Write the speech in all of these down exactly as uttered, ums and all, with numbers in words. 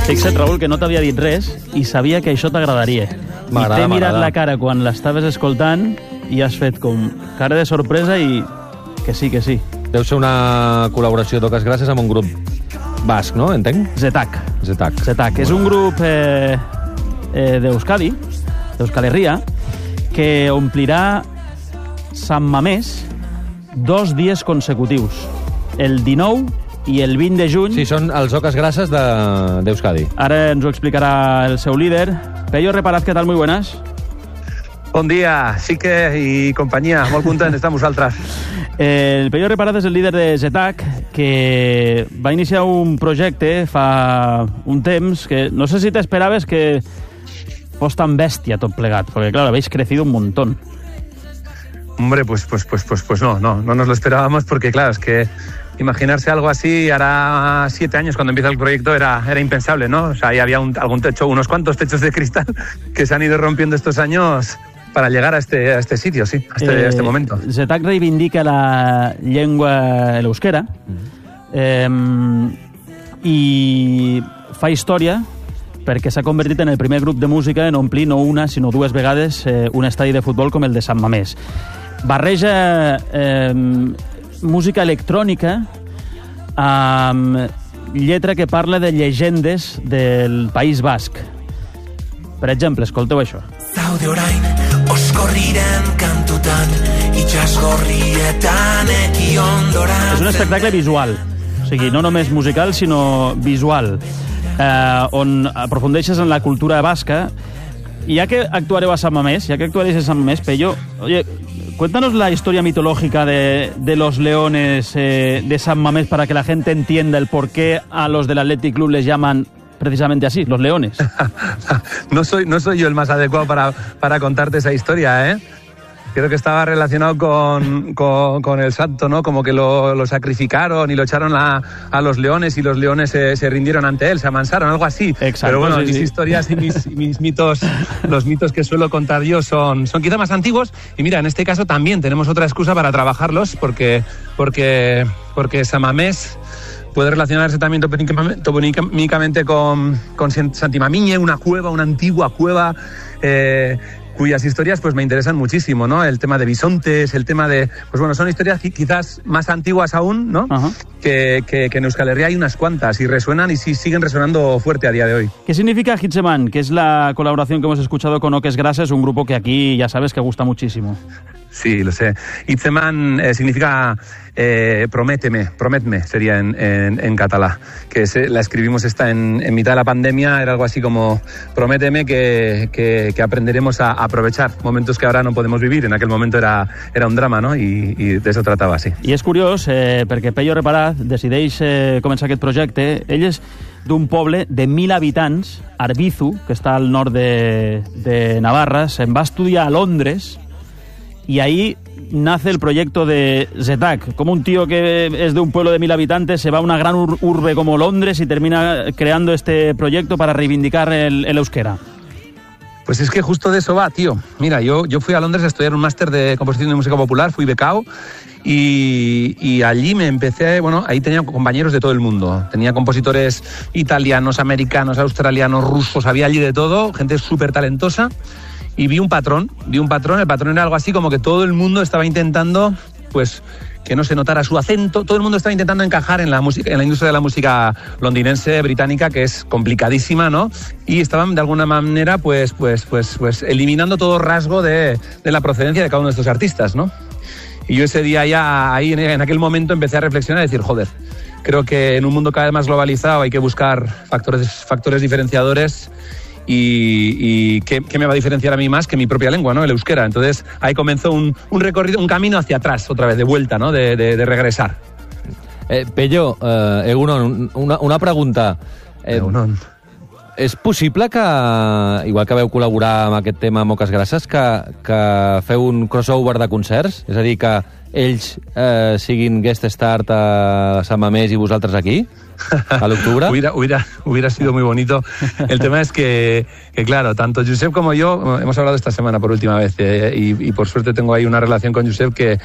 Fixa't, Raül, que no t'havia dit res i sabia que això t'agradaria. I t'he mirat la cara quan l'estaves escoltant i has fet com cara de sorpresa i que sí, que sí. Deu ser una col·laboració d'Oques Grasses amb un grup basc, no? Entenc? Zetac. Zetac. Zetac. És un grup eh, eh, d'Euskadi, d'Euskal Herria, que omplirà Sant Mamés dos dies consecutius. El dinou i el vint de juny... Sí, són els Oques Grasses d'Euskadi. De, Ara ens ho explicarà el seu líder. Pello Reparaz, què tal? Muy buenas. Bon dia, Sique i companyia. Molt content d'estar amb vosaltres. El Pello Reparaz és el líder de Zetac, que va iniciar un projecte fa un temps que no sé si t'esperaves que fos tan bèstia tot plegat, perquè, clar, habéis crecido un montón. Hombre, pues, pues, pues, pues, pues no, no, no nos lo esperábamos porque, claro, es que imaginarse algo así hará siete años cuando empieza el proyecto era, era impensable, ¿no? O sea, ahí había un, algún techo, unos cuantos techos de cristal que se han ido rompiendo estos años para llegar a este, a este sitio, sí, a este, eh, a este momento. Zetac reivindica la llengua, l'euskera, eh, i fa història perquè s'ha convertit en el primer grup de música en omplir no una, sinó dues vegades eh, un estadi de futbol com el de Sant Mamés. Barreja eh, música electrònica amb lletra que parla de llegendes del País Basc. Per exemple, escolteu això. Zaude orain, oskorriren kantutan, itxasgorrietan eki ondoran. És un espectacle visual, o sigui, no només musical, sinó visual, eh, on aprofundeixes en la cultura basca. I ja que actuareu a Sant Mamés, ja que actuaréis a Sant Mamés, Pello, oye, cuéntanos la historia mitológica de, de los leones eh, de San Mamés para que la gente entienda el por qué a los del Athletic Club les llaman precisamente así, los leones. no, soy, no soy yo el más adecuado para, para contarte esa historia, ¿eh? Creo que estaba relacionado con, con, con el santo, ¿no? Como que lo, lo sacrificaron y lo echaron a, a los leones y los leones se, se rindieron ante él, se amansaron, algo así. Exacto, pero bueno, sí, mis sí. historias y mis, y mis mitos, los mitos que suelo contar yo son, son quizá más antiguos. Y mira, en este caso también tenemos otra excusa para trabajarlos porque, porque, porque San Mamés puede relacionarse también toponímicamente con, con Santimamiñe, una cueva, una antigua cueva, eh, cuyas historias pues me interesan muchísimo, ¿no? El tema de bisontes, el tema de... Pues bueno, son historias quizás más antiguas aún, ¿no? Uh-huh. Que, que, que en Euskal Herria hay unas cuantas y resuenan y sí, siguen resonando fuerte a día de hoy. ¿Qué significa Hitzeman? Que es la colaboración que hemos escuchado con Oques Grasses, un grupo que aquí ya sabes que gusta muchísimo. Sí, lo sé. Hitzeman eh, significa eh, prométeme, prometme, sería en, en, en catalá. Que se, la escribimos esta en, en mitad de la pandemia, era algo así como prométeme que, que, que aprenderemos a aprovechar momentos que ahora no podemos vivir. En aquel momento era, era un drama, ¿no? I, i de eso tratava, sí. I és curiós, eh, perquè Pello Reparaz decideix eh, començar aquest projecte. Ell és d'un poble de mil habitants, Arbizu, que està al nord de, de Navarra. Se'n va estudiar a Londres y ahí nace el proyecto de Zetac. Como un tío que es de un pueblo de mil habitantes se va a una gran ur- urbe como Londres y termina creando este proyecto para reivindicar el, el euskera. Pues es que justo de eso va, tío. Mira, yo, yo fui a Londres a estudiar un máster de composición de música popular, fui becado y, y allí me empecé, bueno, ahí tenía compañeros de todo el mundo. Tenía compositores italianos, americanos, australianos, rusos, había allí de todo, gente súper talentosa. Y vi un patrón, vi un patrón, el patrón era algo así como que todo el mundo estaba intentando, pues, que no se notara su acento, todo el mundo estaba intentando encajar en la música, en la industria de la música londinense, británica, que es complicadísima, ¿no? Y estaban de alguna manera, pues, pues, pues, pues, eliminando todo rasgo de, de la procedencia de cada uno de estos artistas, ¿no? Y yo ese día ya, ahí en, en aquel momento empecé a reflexionar y decir, joder, creo que en un mundo cada vez más globalizado hay que buscar factores, factores diferenciadores. Y, y ¿qué, ¿qué me va a diferenciar a mí más que mi propia lengua, ¿no? El euskera. Entonces ahí comenzó un, un recorrido, un camino hacia atrás, otra vez, de vuelta, ¿no? De, de, de regresar. Eh, Pello, eh, Egunon, una, una pregunta. Eh, Egunon. És possible que, igual que veu col·laborar amb aquest tema amb Oques Grasses, que, que feu un crossover de concerts? És a dir, que ells eh, siguin guest start a Sant Mamés i vosaltres aquí, a l'octubre? hubiera, hubiera, hubiera sido muy bonito. El tema es que, que, claro, tanto Josep como yo hemos hablado esta semana por última vez eh, y, y por suerte tengo ahí una relación con Josep que,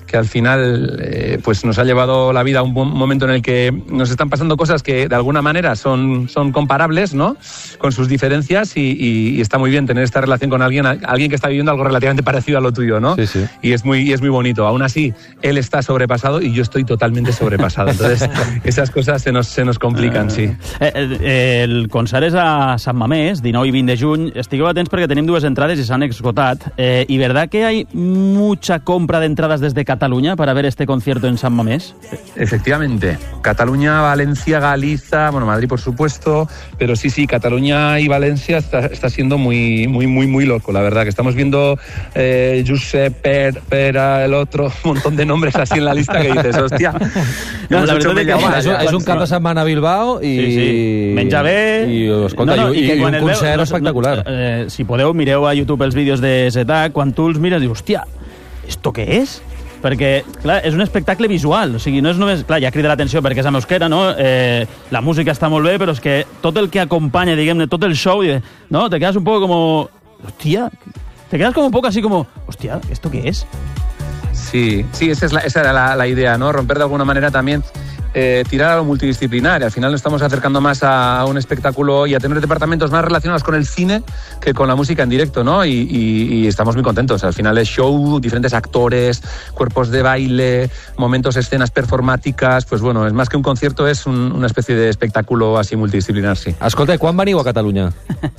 que al final eh, pues nos ha llevado la vida a un momento en el que nos están pasando cosas que de alguna manera son, son comparables, ¿no? Con sus diferencias y, y, y está muy bien tener esta relación con alguien, alguien que está viviendo algo relativamente parecido a lo tuyo, ¿no? Sí, sí. Y es muy, y es muy bonito. Aún así, él está sobrepasado y yo estoy totalmente sobrepasado. Entonces, esas cosas se nos, se nos complican, sí. Eh, eh, el concert és a Sant Mamés, dinou i vint de juny. Estigueu atents perquè tenim dues entrades i s'han esgotat. Eh, ¿Y verdad que hay mucha compra de entradas desde Cataluña para ver este concierto en Sant Mamés? Efectivamente. Cataluña, Valencia, Galiza, bueno, Madrid por supuesto, pero sí, sí, Cataluña y Valencia está, está siendo muy, muy, muy, muy loco, la verdad, que estamos viendo eh, Josep, Per, Pera, el otro, un montón de nombres así en la lista que dices, hòstia. No, la veritat és que home, és, un, és un cap de setmana a Bilbao i... Sí, sí. Menja bé... I, escolta, no, no, i, i, i un concert veu, espectacular. No, eh, si podeu, mireu a YouTube els vídeos de Zetac, quan tu els mires, dius, hòstia, ¿esto què és? Perquè, clar, és un espectacle visual, o sigui, no és només... Clar, ja crida l'atenció perquè és amb euskera, no? Eh, la música està molt bé, però és que tot el que acompanya, diguem-ne, tot el show, no? Te quedas un poco como... Hòstia, te quedas como un poco así como... Hòstia, ¿esto qué es? Sí, sí, esa, es la, esa era la, la idea, ¿no? Romper de alguna manera también, eh, tirar a lo multidisciplinar. Al final nos estamos acercando más a, a un espectáculo y a tener departamentos más relacionados con el cine que con la música en directo, ¿no? Y, y, y estamos muy contentos. Al final es show, diferentes actores, cuerpos de baile, momentos, escenas performáticas. Pues bueno, es más que un concierto, es un, una especie de espectáculo así multidisciplinar, sí. Escolta, quan veniu a Catalunya?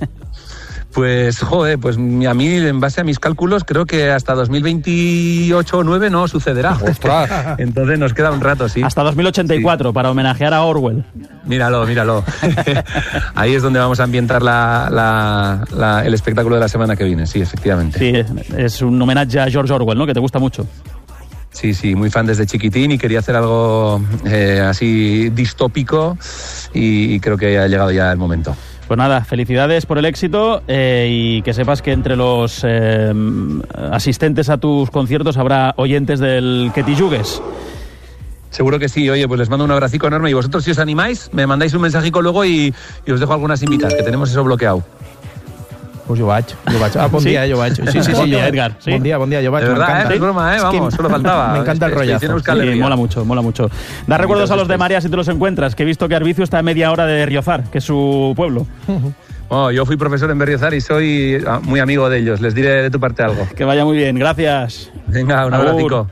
Pues, joder, pues a mí, en base a mis cálculos, creo que hasta dos mil veintiocho o nueve no sucederá. ¡Ostras! Entonces nos queda un rato, sí. Hasta dos mil ochenta y cuatro, sí. Para homenajear a Orwell. Míralo, míralo. Ahí es donde vamos a ambientar la, la, la, el espectáculo de la semana que viene, sí, efectivamente. Sí, es un homenaje a George Orwell, ¿no? Que te gusta mucho. Sí, sí, muy fan desde chiquitín y quería hacer algo eh, así distópico y, y creo que ha llegado ya el momento. Pues nada, felicidades por el éxito eh, y que sepas que entre los eh, asistentes a tus conciertos habrá oyentes del Que t'hi jugues. Seguro que sí. Oye, pues les mando un abracico enorme y vosotros, si os animáis, me mandáis un mensajico luego y, y os dejo algunas invitas, que tenemos eso bloqueado. Pues jo vaig, jo vaig. Ah, bon ¿Sí? dia, jo vaig. Sí, sí, sí, bon dia, jo Edgar. ¿Sí? Bon dia, bon dia, jo vaig. De verdad, ¿eh? Es broma, ¿eh? Vamos, solo faltaba. Me encanta el rollazo. Sí, mola mucho, mola mucho. Da recuerdos a los de Marea si te los encuentras, que he visto que Arbizu está a media hora de Riozar, que es su pueblo. Oh, yo fui profesor en Berriozar y soy muy amigo de ellos. Les diré de tu parte algo. Que vaya muy bien, gracias. Venga, un abracico.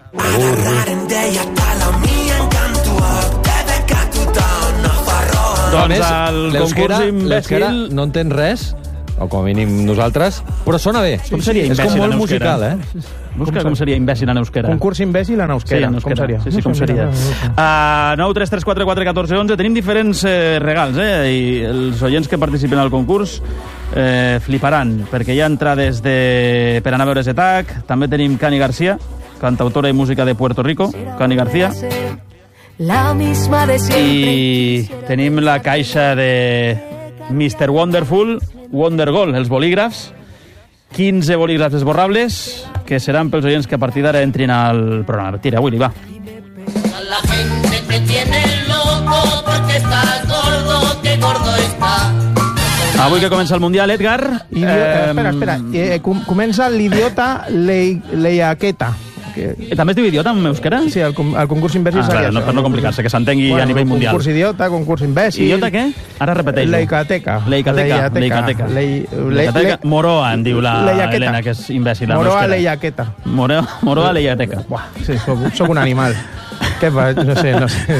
Doncs el concurs imbècil... No entén res, o com a mínim nosaltres, però sona bé. Com seria és imbècil com molt en euskera? musical, eh? Busca com seria imbècil en euskera. Concurs imbècil en euskera. Sí, en euskera. Com seria? Sí, sí, com seria. Uh, nou tres tres quatre quatre catorze onze. Tenim diferents eh, regals, eh? I els oients que participen al concurs eh, fliparan, perquè hi ha entrades de... per anar a veure Zetac. També tenim Cani García, cantautora i música de Puerto Rico. Cani García. La misma de siempre. I tenim la caixa de mister Wonderful, Wonder Gold, els bolígrafs. quinze bolígrafs esborrables que seran pels oients que a partir d'ara entrin al programa. Tira, Willy, va. La gente te tiene loco porque estás gordo, que gordo está. Avui que comença el Mundial, Edgar... Idiota, eh, espera, espera. Eh, com, comença l'idiota Leiaqueta. Que... També es diu idiota en euskera? Sí, el, el concurs imbècil ah, seria no, això. per no complicar-se, que s'entengui bueno, a nivell mundial. Concurs idiota, concurs imbècil... Idiota què? Ara repeteix-ho. Leicateca. Leicateca. Leicateca. Leicateca. Moroa, en diu la Helena, que és imbècil. Moroa Leiaqueta. Moroa Leiateca. Buah, sí, soc, soc un animal. Què fa? No sé, no sé.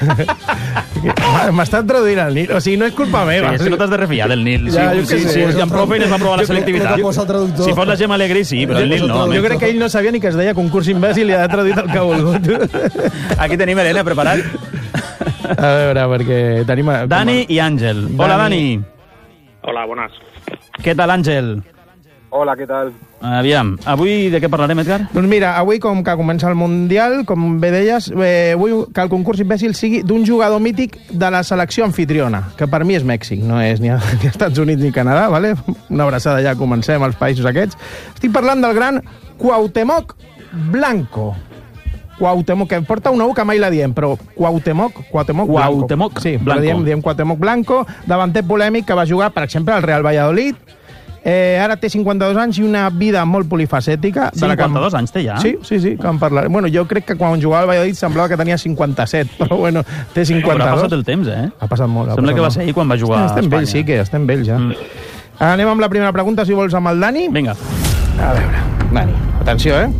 M'estan traduint al Nil. O sigui, no és culpa meva. Sí, és que no t'has de refiar del Nil. Ja, sí, sí, sí, sí, en prou feines va provar la selectivitat. Si fos la Gemma Alegrí, sí, però el Nil no. Jo crec que ell no sabia ni que es deia concurs imbècil i ha traduït el que ha volgut. Aquí tenim Helena preparat. A veure, perquè tenim... Dani i Àngel. Hola, Dani. Hola, bones. Què tal, Àngel? Hola, què tal? Aviam, avui de què parlarem, Edgar? Doncs mira, avui com que comença el Mundial, com bé deies, eh, vull que el concurs imbècil sigui d'un jugador mític de la selecció anfitriona, que per mi és Mèxic, no és ni, a, ni als Estats Units ni Canadà, ¿vale? Una abraçada ja, comencem als països aquests. Estic parlant del gran Cuauhtémoc Blanco. Cuauhtémoc, que porta una U que mai la diem, però Cuauhtémoc, Cuauhtémoc Blanco. Cuauhtémoc sí, Blanco. Diem, diem Cuauhtémoc Blanco, davanter polèmic que va jugar, per exemple, al Real Valladolid, Eh, ara té cinquanta-dos anys i una vida molt polifacètica. cinquanta-dos anys té ja? Sí, sí, sí, que en parlaré. Bueno, jo crec que quan jugava al Valladolid semblava que tenia cinquanta-set, però bueno, té cinquanta-dos. Però ha passat el temps, eh? Ha passat molt. Ha Sembla passat que va molt. ser ahir quan va jugar a estem Espanya. vells, sí, que estem vells ja. Mm. Anem amb la primera pregunta, si vols, amb el Dani. Vinga. A veure, Dani, atenció, eh?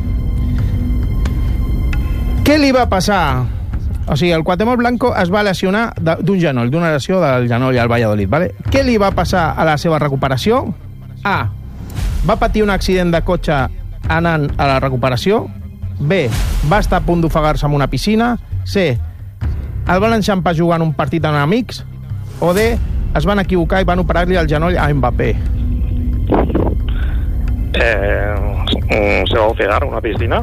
Què li va passar? O sigui, el Cuauhtémoc Blanco es va lesionar d'un genoll, d'una lesió del genoll al Valladolid, ¿vale? Què li va passar a la seva recuperació? A. Va patir un accident de cotxe anant a la recuperació. B. Va estar a punt d'ofegar-se en una piscina. C. El van enxampar jugant un partit amb amics. O D. Es van equivocar i van operar-li el genoll a Mbappé. Eh, ¿Se va a ofegar una piscina?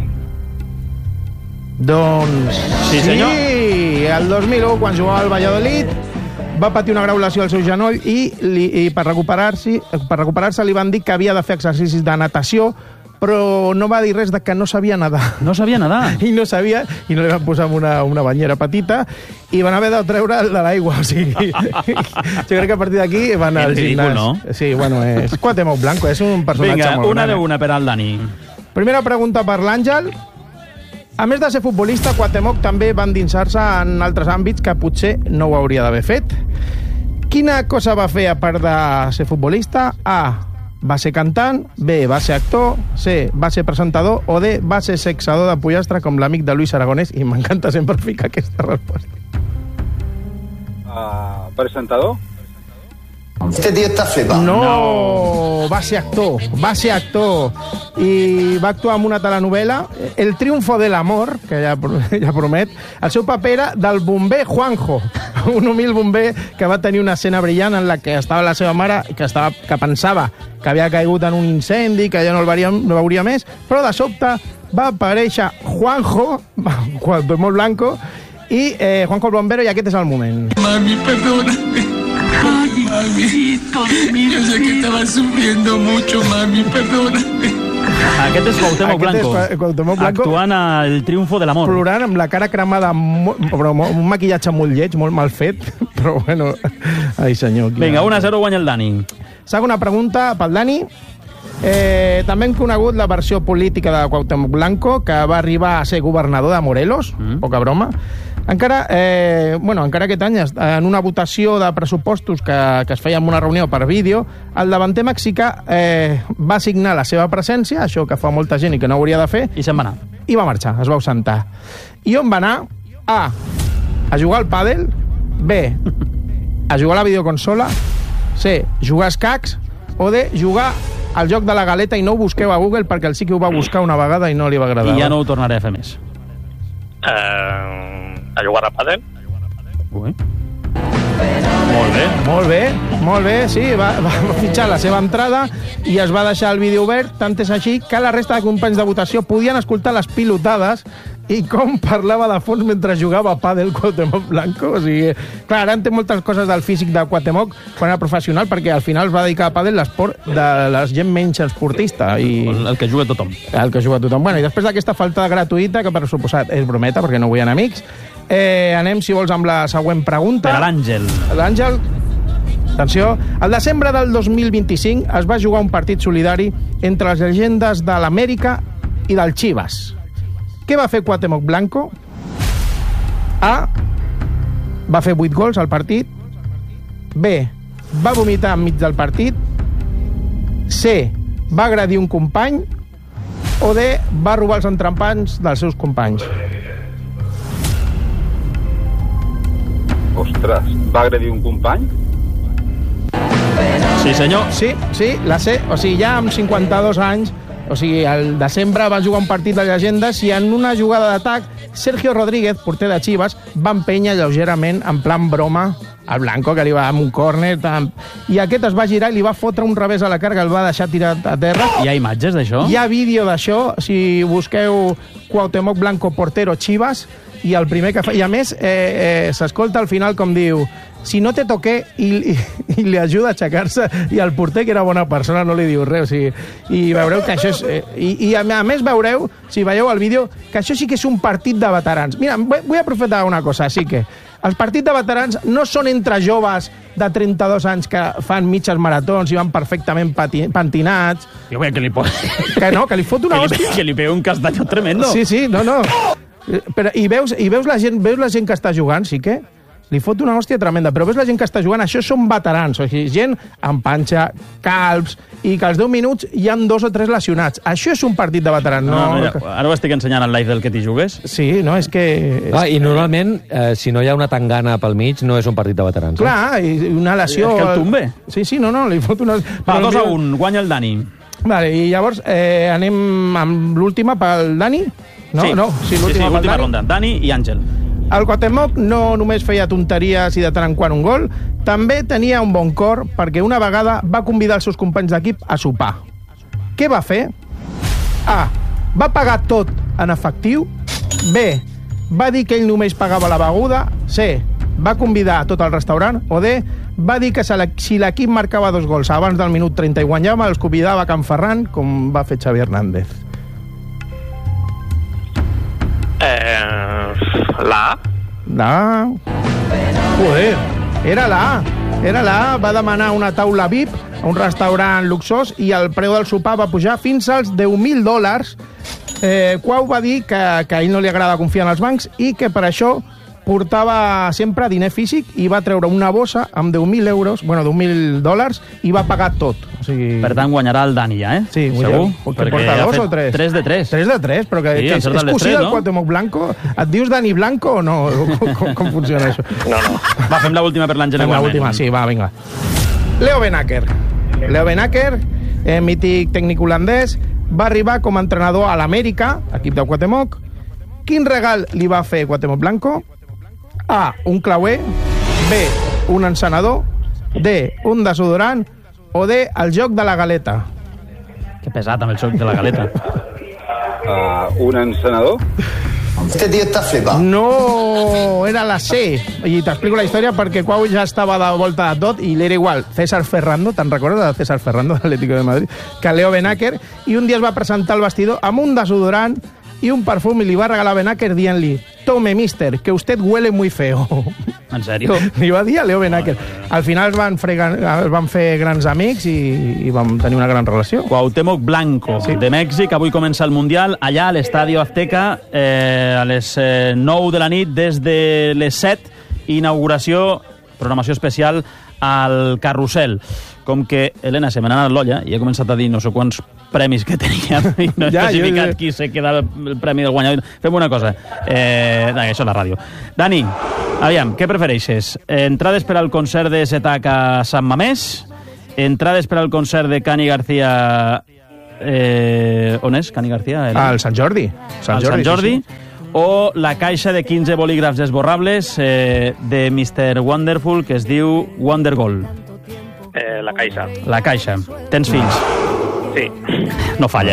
Doncs sí, senyor. Sí, el dos mil u, quan jugava al Valladolid, va patir una greu lesió al seu genoll i, li, i per recuperar-se per recuperar-se li van dir que havia de fer exercicis de natació, però no va dir res de que no sabia nedar. No sabia nedar? I no sabia, i no li van posar una, una banyera petita, i van haver de treure'l de l'aigua. O sigui, jo crec que a partir d'aquí van al ridícul, gimnàs. no? Sí, bueno, és Cuauhtémoc Blanco, és un personatge Vinga, molt una gran. de una per al Dani. Primera pregunta per l'Àngel. A més de ser futbolista, Cuauhtémoc també va endinsar-se en altres àmbits que potser no ho hauria d'haver fet. Quina cosa va fer a part de ser futbolista? A. Va ser cantant. B. Va ser actor. C. Va ser presentador. O D. Va ser sexador de pollastre com l'amic de Luis Aragonès. I m'encanta sempre ficar aquesta resposta. Uh, ¿Presentador? Este tío está flipado. No, no, va ser actor, va ser actor. I va actuar en una telenovela, El triunfo del amor, que ja, ja promet. El seu paper era del bomber Juanjo, un humil bomber que va tenir una escena brillant en la que estava la seva mare, que, estava, que pensava que havia caigut en un incendi, que ja no el veuria, no veuria més, però de sobte va aparèixer Juanjo, Cuauhtémoc Blanco, i eh, Juanjo el bombero, i aquest és el moment. Mami, perdóname. Ay, mami, yo sé que estaba sufriendo mucho, mami, perdóname. Aquest és Cuauhtémoc Blanco, Aquest és Cuauhtémoc Blanco actuant al Triunfo de l'Amor. Plorant amb la cara cremada, molt, però molt, un maquillatge molt lleig, molt mal fet, però bueno, ai senyor. Vinga, un a zero guanya el Dani. Segona pregunta pel Dani. Eh, també hem conegut la versió política de Cuauhtémoc Blanco, que va arribar a ser governador de Morelos, mm. poca broma. Encara, eh, bueno, encara aquest any, en una votació de pressupostos que, que es feia en una reunió per vídeo, el davanter mexicà eh, va signar la seva presència, això que fa molta gent i que no hauria de fer, i se'n va anar. I va marxar, es va ausentar. I on va anar? A. A jugar al pàdel. B. A jugar a la videoconsola. C. Jugar a escacs. O D. Jugar al joc de la galeta, i no ho busqueu a Google perquè el sí que ho va buscar una vegada i no li va agradar. I ja no ho tornaré a fer més. Eh, a jugar a pàdel? Ui. Molt bé. Molt bé, molt bé, sí, va, va fitxar la seva entrada i es va deixar el vídeo obert, tant és així que la resta de companys de votació podien escoltar les pilotades i com parlava de fons mentre jugava a pàdel Cuauhtémoc Blanco. O sigui, clar, ara en té moltes coses del físic de Cuauhtémoc quan era professional, perquè al final es va dedicar a pàdel l'esport de la gent menys esportista. I el que juga tothom. El que juga tothom. Bueno, i després d'aquesta falta gratuïta, que per suposat és brometa, perquè no vull anar amics, eh, anem, si vols, amb la següent pregunta. Per a l'Àngel. L'Àngel, atenció, al desembre del dos mil vint-i-cinc es va jugar un partit solidari entre les llegendes de l'Amèrica i del Chivas. Què va fer Cuauhtémoc Blanco? A. Va fer vuit gols al partit. B. Va vomitar enmig del partit. C. Va agredir un company. O D. Va robar els entrepans dels seus companys. Ostres, va agredir un company? Sí, senyor. Sí, sí, la C. O sigui, ja amb cinquanta-dos anys, o sigui, al desembre van jugar un partit de llegendes i en una jugada d'atac, Sergio Rodríguez, porter de Chivas, va empènyer lleugerament, en plan broma, al Blanco, que li va amb un córner, i aquest es va girar i li va fotre un revés a la cara, que el va deixar tirat a terra. Hi ha imatges d'això? Hi ha vídeo d'això, si busqueu Cuauhtémoc Blanco portero Chivas, i el primer que fa... I a més, eh, eh, s'escolta al final com diu: si no te toqué, i, i, i li ajuda a aixecar-se, i el porter, que era bona persona, no li diu res. O sigui, i veureu que això és... Eh, i, I a més veureu, si veieu el vídeo, que això sí que és un partit de veterans. Mira, vull aprofitar una cosa, sí que... Els partits de veterans no són entre joves de trenta-dos anys que fan mitges maratons i van perfectament pati- pentinats. Jo veig que li pot... Que no, que li fot una que li, hòstia. que li pega un castanyo tremendo. Sí, sí, no, no. Però, i veus, i veus, la gent, veus la gent que està jugant, sí que li fot una hòstia tremenda, però veus la gent que està jugant, això són veterans, o sigui, gent amb panxa, calbs, i que als deu minuts hi han dos o tres lesionats. Això és un partit de veterans. No, No, mira, ara ho estic ensenyant al live del que t'hi jugues. Sí, no, és que... És... Ah, I normalment, eh, si no hi ha una tangana pel mig, no és un partit de veterans. Clar, i una lesió... És que el tombe. Sí, sí, no, no, li fot una... Va, dos a un, guanya el Dani. Vale, i llavors eh, anem amb l'última pel Dani? No, sí. no, sí, l'última sí, sí, pel última Dani. ronda. Dani i Àngel. El Cuauhtémoc no només feia tonteries i de tant en quant un gol, també tenia un bon cor perquè una vegada va convidar els seus companys d'equip a sopar. Què va fer? A. Va pagar tot en efectiu. B. Va dir que ell només pagava la beguda. C. Va convidar tot el restaurant. O D. Va dir que si l'equip marcava dos gols abans del minut trenta i guanyava, els convidava a Can Ferran, com va fer Xavi Hernández. Eh, la A. La A. Joder, era la A. Era la A. Va demanar una taula V I P a un restaurant luxós i el preu del sopar va pujar fins als deu mil dòlars. Eh, Cuau va dir que, que a ell no li agrada confiar en els bancs i que per això portava sempre diner físic i va treure una bossa amb deu mil euros, bueno, deu mil dòlars, i va pagar tot. O sigui... Per tant, guanyarà el Dani ja, eh? Sí, segur. Perquè porta ha dos fet o tres? tres de tres. tres de tres, però que, Sí, que és, encertat és les cosí tres, del no? Cuauhtémoc Blanco? Et dius Dani Blanco o no? Com, com, com funciona això? No, no. Va, fem l'última per l'Àngel. Fem igualment. l'última, sí, va, vinga. Leo Benacker. Leo Benacker, eh, mític tècnic holandès, va arribar com a entrenador a l'Amèrica, equip de Cuauhtémoc. Quin regal li va fer Cuauhtémoc Blanco? A, un clauer. B, un encenedor. D, un desodorant. O D, el joc de la galeta. Que pesat amb el joc de la galeta. Uh, un encenedor? Este tío está flipado. No, era la C. I t'explico la història perquè Cuau ja estava de volta de tot i l'era igual César Ferrando, te'n recordes de César Ferrando de l'Atlético de Madrid, que Leo Benacker, i un dia es va presentar al vestidor amb un desodorant i un perfum i li va regalar a Benacker dient-li: tome, mister, que usted huele muy feo. En sèrio? Li va dir a Leo Benacker. Al final es van, fregar, es van fer grans amics i, i vam tenir una gran relació. Cuauhtémoc Blanco, sí. De Mèxic. Avui comença el Mundial allà a l'Estadio Azteca eh, a les eh, nou de la nit des de les set. Inauguració, programació especial al Carrusel. Com que Helena se me n'ha anat l'olla i he començat a dir no sé quants premis que teníem i no he Ja, especificat jo- qui se queda el, el premi del guanyador. Fem una cosa. Eh, no, això és la ràdio. Dani, aviam, què prefereixes? Entrades per al concert de Zetac a Sant Mamés? Entrades per al concert de Cani García... Eh, on és Cani García? Al Sant Jordi. Sant Jordi, Sant Jordi sí, sí. O la caixa de quinze bolígrafs esborrables eh, de mister Wonderful que es diu Wonder Gold. Eh, la Caixa. La caixa. Tens fills? Sí. No falla.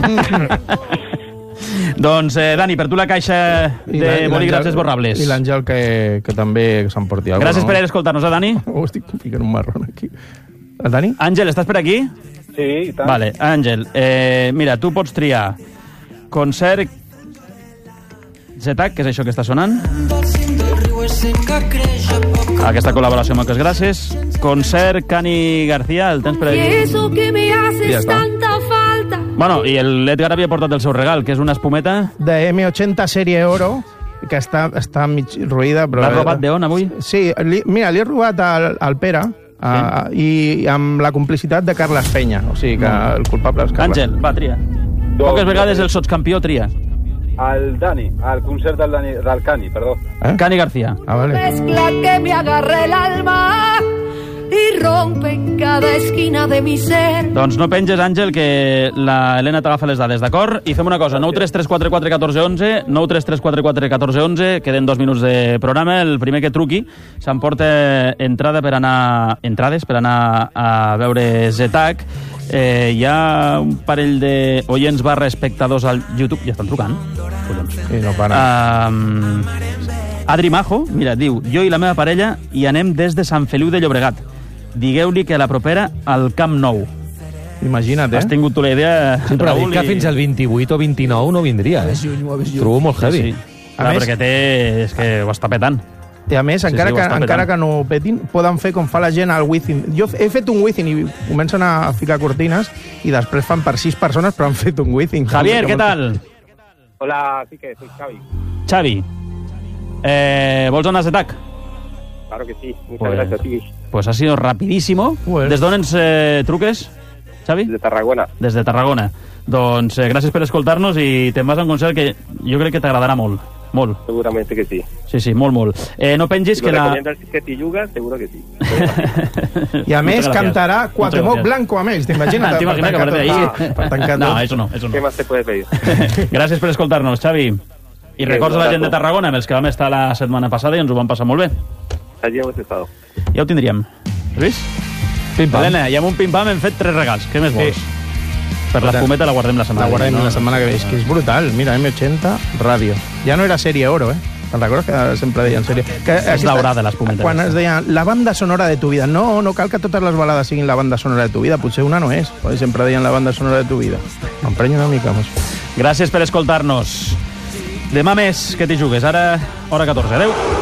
Doncs, eh, Dani, per tu la caixa de bolígrafs esborrables. I l'Àngel que, que també s'emporti alguna cosa. Gràcies per escoltar-nos, eh, Dani. Oh, estic ficant un marrón aquí. El Dani? Àngel, estàs per aquí? Sí, i tant. Vale, Àngel, eh, mira, tu pots triar concert Zetac, que és això que està sonant. Aquesta col·laboració, moltes gràcies. Concert Cani García, el tens per aquí? Eso que me haces Ja està. tanta falta. Bueno, i l'Edgar havia portat el seu regal, que és una espumeta. De eme ochenta sèrie Oro, que està, està mig ruïda. Però... L'has robat d'on, avui? Sí, li, mira, li he robat al, al Pere, a, i amb la complicitat de Carles Penya. O sigui que el culpable és Carles. Àngel, va, tria. Poques vegades el sotscampió tria. El Dani, al concert del, Dani, del Cani, perdó. Eh? Cani García. Ah, vale. Mezcla que me agarra el alma y rompe cada esquina de mi ser. Doncs no penges, Àngel, que la Helena t'agafa les dades, d'acord? I fem una cosa, nou tres tres quatre quatre un quatre onze, nou tres tres quatre quatre un quatre onze, queden dos minuts de programa, el primer que truqui s'emporta entrada per anar, entrades per anar a veure Zetac. Eh, hi ha un parell de oients barra espectadors al YouTube, ja estan trucant. Collons. Sí, no para. Um, Adri Majo, mira, diu: jo i la meva parella hi anem des de Sant Feliu de Llobregat. Digueu-li que la propera al Camp Nou. Imagina't, eh? Has tingut tu la idea, Sí, però Raül, dic que i- fins al vint-i-vuit o vint-i-nou no vindria, eh? Trobo molt Sí, heavy. sí. Clar, més- perquè té... És que ho està petant. I a més, Sí, encara, sí, ho que, està encara petant. que no petin, poden fer com fa la gent al Within. Jo he fet un Within i comencen a ficar cortines i després fan per sis persones, però han fet un Within. Javier, ¿qué tal? Hola, sí que soy Xavi. Xavi, eh, vols donar Z-Tac? Claro que sí, muchas Pues- gracias a ti. Pues ha sido rapidísimo. Pues- Des d'on ens eh, truques, Xavi? De Tarragona. Des de Tarragona. Doncs eh, gràcies per escoltar-nos i te'n vas a un concert que jo crec que t'agradarà molt. Molt. Seguramente que sí. Sí, sí, molt, molt. Eh, no pengis Si que lo la... recomiendas que te yuga, seguro que sí. I a més Muchas gracias. cantarà Cuauhtémoc Muchas gracias. Blanco amb ells, t'imagines? T'imagines que Per aparece tancar ahí? tot- per tancar No, tot. eso no, eso no. ¿Qué más te puedes pedir? Gràcies per escoltar-nos, Xavi. I records a la gent de abrazo. Tarragona, amb els que vam estar la setmana passada i ens ho vam passar molt bé. Allí hemos estado. Ja ho tindríem. Has vist? Pim-pam. Helena, i amb un pim-pam hem fet tres regals. Què més vols? Per l'espumeta la guardem la setmana La guardem que ve, la setmana que ve, és que és brutal. Mira, M ochenta, ràdio. Ja no era sèrie oro, eh? Te'n recordes que sempre deien sèrie? Que És daurada, l'espumeta Quan aquesta. es deien la banda sonora de tu vida. No, no cal que totes les balades siguin la banda sonora de tu vida. Potser una no és. Perquè sempre deien la banda sonora de tu vida. M'emprenyo una mica, mos. Gràcies per escoltar-nos. Demà més que t'hi jugues. Ara, hora catorze. Adéu.